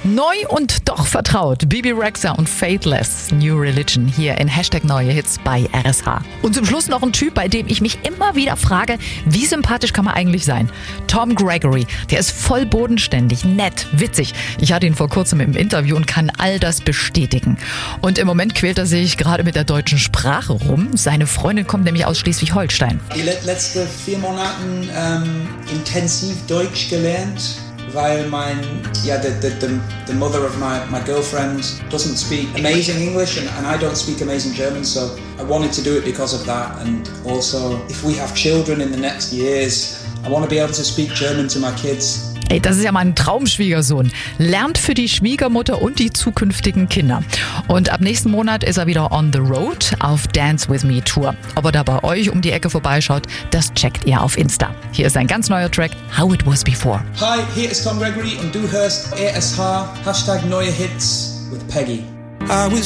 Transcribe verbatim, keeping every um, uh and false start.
Neu und doch vertraut. Bebe Rexha und Faithless, New Religion, hier in Hashtag Neue Hits bei R S H. Und zum Schluss noch ein Typ, bei dem ich mich immer wieder frage, wie sympathisch kann man eigentlich sein? Tom Gregory, der ist voll bodenständig, nett, witzig. Ich hatte ihn vor kurzem im Interview und kann all das bestätigen. Und im Moment quält er sich gerade mit der deutschen Sprache rum. Seine Freundin kommt nämlich aus Schleswig-Holstein. Die letzten vier Monate ähm, intensiv Deutsch gelernt. Weil mein, yeah, the, the, the, the mother of my, my girlfriend doesn't speak amazing English and, and I don't speak amazing German, so I wanted to do it because of that. And also, if we have children in the next years, I want to be able to speak German to my kids. Ey, das ist ja mein Traumschwiegersohn. Lernt für die Schwiegermutter und die zukünftigen Kinder. Und ab nächsten Monat ist er wieder on the road auf Dance With Me Tour. Ob er da bei euch um die Ecke vorbeischaut, das checkt ihr auf Insta. Hier ist ein ganz neuer Track, How It Was Before. Hi, hier ist Tom Gregory und du hörst R S H, Hashtag Neue Hits with Peggy. I was